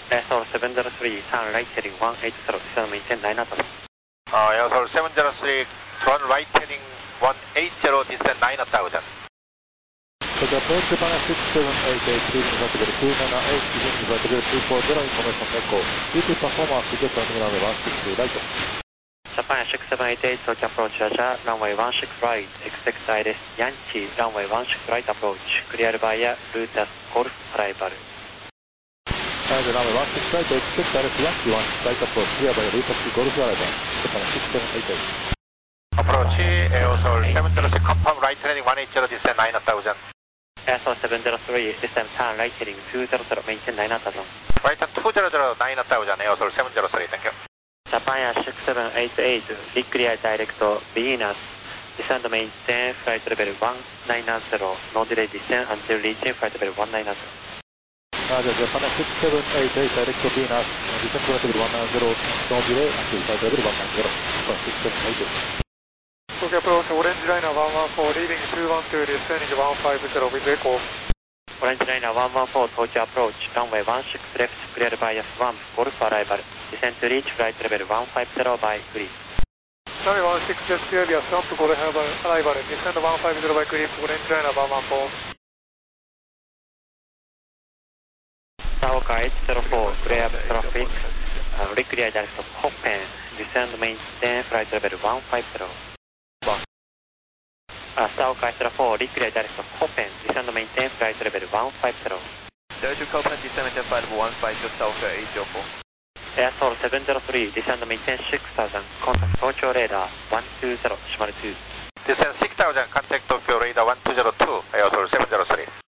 Airsoul 703, turn right heading 180, descend maintain 9 knots. Airsoul 703, turn right heading 180, descend 9000. So the approach Japan 6788, leaving vertical 278, leaving vertical 240, information echo. Duty performance, just running runway 16 right. Japan 6788, Tokyo approach Roger, runway 16 right, expect ILS Yankee, runway 16 right approach, clear via Lotus Golf arrival. Runway 16 right, expect ILS Yankee 16 right approach, clear via Lotus Golf arrival, Japan 6788. Approach Airsoul 703, confirm right heading 180, descend 9000. Airsoul 703, descend turn right heading 200, maintain 9000. Right turn 200, 9000, Airsoul 703, thank you. Japan Air 6788, declare direct Venus, descend maintain flight level 190, no delay descend until reaching flight level 190. Japan Air 6788, direct Venus, descend flight level 190, no delay until flight level 190, Japan 6788. Tokyo approach, Orange Liner 114, leaving 212, descending 150 with echo. Orange Liner 114, Tokyo approach, runway 16 left, cleared via swamp, Golf arrival, descend to reach flight level 150 by green. Runway 16 left, cleared via swamp, Golf arrival, descend 150 by green, Orange Liner 114. Saoka 804, clear traffic, reclear direct Hoppen, descend maintain flight level 150. Saoka 804, reclear direct Hoppen, descend maintain flight level 150. Delta Copen, descend maintain flight level 150, Saoka 804. Airsoul 703, descend maintain 6000, contact Tokyo radar 120, Shimaru 2. Descend 6000, contact Tokyo radar 1202, Airsoul 703.